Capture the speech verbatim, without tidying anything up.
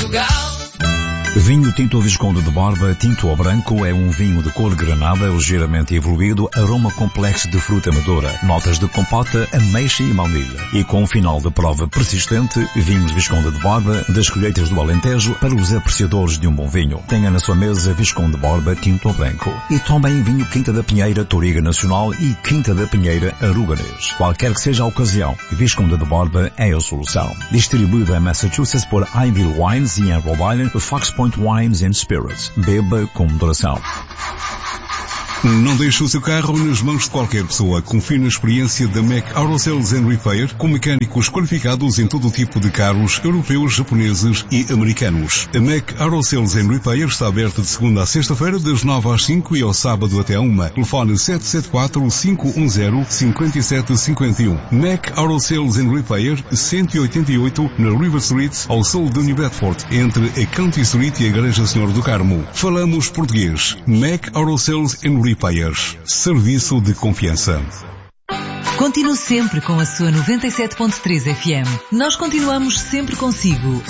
Portugal. Vinho Tinto Visconde de Borba, tinto ou branco, é um vinho de cor granada, ligeiramente evoluído, aroma complexo de fruta madura, notas de compota, ameixa e baunilha. E com um final de prova persistente, Vinhos Visconde de Borba, das colheitas do Alentejo, para os apreciadores de um bom vinho. Tenha na sua mesa Visconde de Borba, tinto ou branco. E também vinho Quinta da Pinheira, Touriga Nacional e Quinta da Pinheira, Arubanês. Qualquer que seja a ocasião, Visconde de Borba é a solução. Distribuído em Massachusetts por Ivy Wines e em Rhode Island, Fox Point Wines and Spirits. Beba com moderação. Não deixe o seu carro nas mãos de qualquer pessoa. Confie na experiência da Mac Auto Sales and Repair, com mecânicos qualificados em todo o tipo de carros europeus, japoneses e americanos. A Mac Auto Sales and Repair está aberta de segunda a sexta-feira, das nove às cinco e ao sábado até à uma. Telefone sete sete quatro, cinco um zero, cinco sete cinco um. Mac Auto Sales and Repair, cento e oitenta e oito, na River Street, ao sul de New Bedford, entre a County Street e a Igreja Senhor do Carmo. Falamos português. Mac Auto Sales and Repair. Repairs. Serviço de confiança. Continue sempre com a sua noventa e sete ponto três F M. Nós continuamos sempre consigo.